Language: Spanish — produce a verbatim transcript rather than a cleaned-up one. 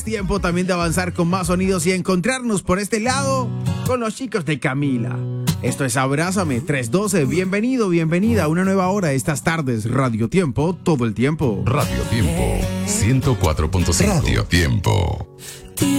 tiempo también de avanzar con más sonidos y encontrarnos por este lado con los chicos de Camila. Esto es Abrázame trescientos doce. Bienvenido, bienvenida a una nueva hora estas tardes. Radio Tiempo, todo el tiempo. Radio Tiempo, ciento cuatro punto cinco. Radio Tiempo.